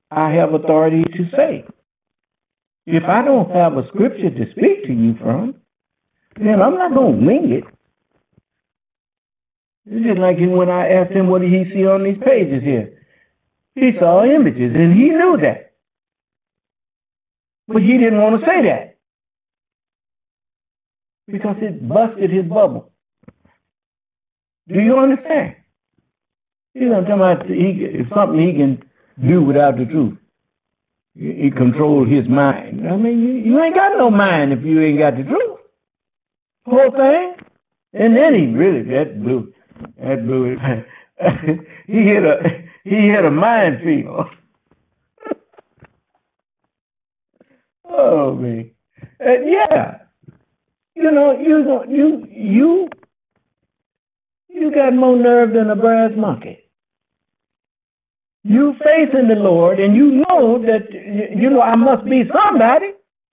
I have authority to say. If I don't have a scripture to speak to you from, then I'm not going to wing it. It's just like when I asked him what did he see on these pages here. He saw images, and he knew that. But he didn't want to say that because it busted his bubble. Do you understand? You know, I'm talking about it's something he can do without the truth. He controls his mind. I mean, you ain't got no mind if you ain't got the truth. Whole thing. And then he really, that blew it. he hit a minefield. Oh man. Yeah. You know, you got more nerve than a brass monkey. You facing the Lord, and you know that, you know, I must be somebody.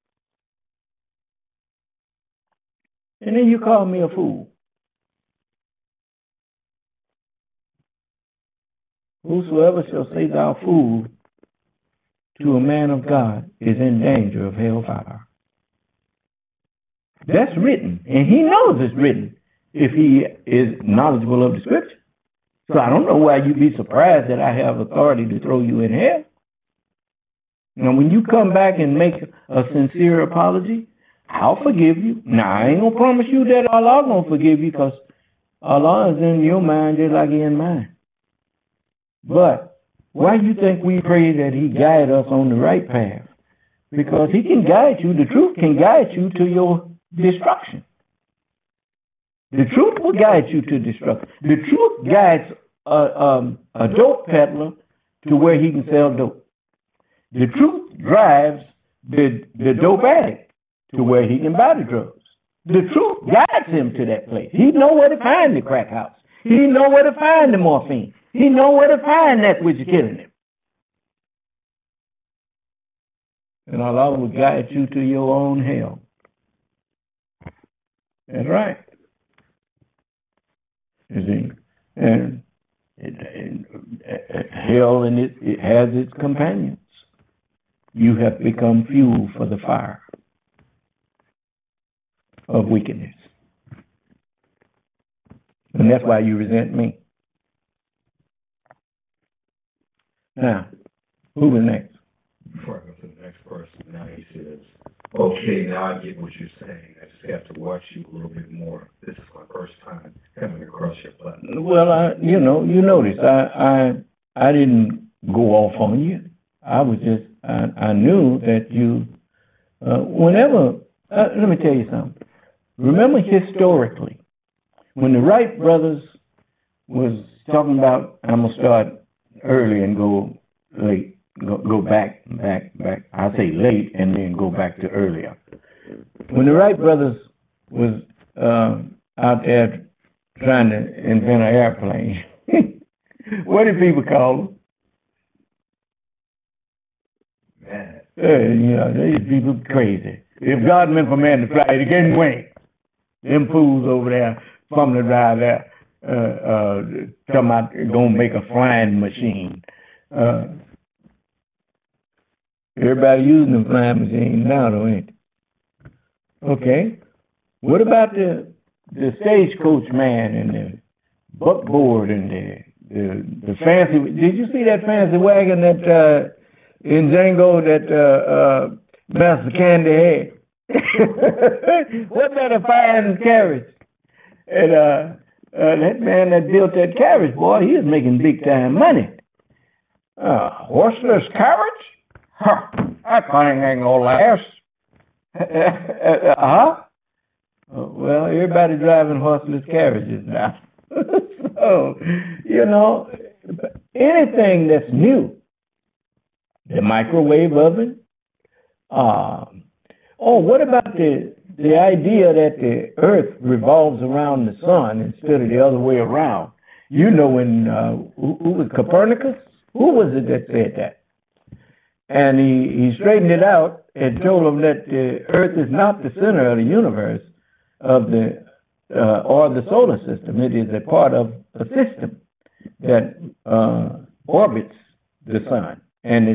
And then you call me a fool. Whosoever shall say thou fool to a man of God is in danger of hellfire. That's written, and he knows it's written if he is knowledgeable of the scripture. So I don't know why you'd be surprised that I have authority to throw you in hell. Now, when you come back and make a sincere apology, I'll forgive you. Now, I ain't gonna promise you that Allah gonna forgive you, because Allah is in your mind just like He in mine. But why do you think we pray that He guide us on the right path? Because He can guide you. The truth can guide you to your destruction. The truth will guide you to destruction. The truth guides a dope peddler to where he can sell dope. The truth drives the dope addict to where he can buy the drugs. The truth guides him to that place. He know where to find the crack house. He know where to find the morphine. He know where to find that which is killing him. And Allah will guide you to your own hell. That's right. You see, and hell and it has its companions. You have become fuel for the fire of wickedness. And that's why you resent me. Now, who was next? Before I go to the next person, now he says, okay, now I get what you're saying. I just have to watch you a little bit more. This is my first time coming across your platform. Well, you notice I didn't go off on you. I was just, I knew that you, whenever, let me tell you something. Remember historically, when the Wright brothers was talking about, I'm going to start early and go late, go back. I say late and then go back to earlier. When the Wright brothers was out there trying to invent an airplane, what did people call them? Man. You know, these people crazy. If God meant for man to fly, it again wing. Them fools over there, fumbling around there, talking about gonna make a flying machine. Everybody using the flying machine now, though, ain't they? Okay. What about the stagecoach man and the buckboard and the fancy? Did you see that fancy wagon that in Django that Master Candy had? What's that, a fire in his carriage? And that man that built that carriage, boy, he was making big time money. Horseless carriage? Huh, that thing ain't gonna last. Well, everybody driving horseless carriages now. So, you know, anything that's new, the microwave oven. What about the idea that the earth revolves around the sun instead of the other way around? You know, when, who was Copernicus? Who was it that said that? And he straightened it out and told them that the earth is not the center of the universe of or the solar system. It is a part of a system that orbits the sun. And